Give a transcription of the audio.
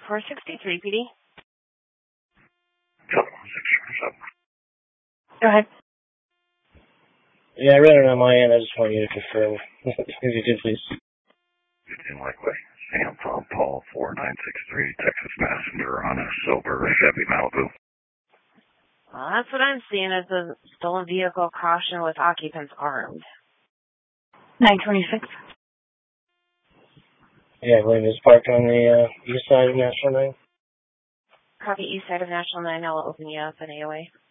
463 PD. Go ahead. Yeah, I read it on my end. I just want you to confirm. If you could, please. In Likeway, Sam from Paul 4963, Texas passenger on a silver Chevy Malibu. Well, that's what I'm seeing as a stolen vehicle caution with occupants armed. 926. Yeah, I believe it's parked on the east side of National 9. Copy east side of National 9. I'll open you up an AOA.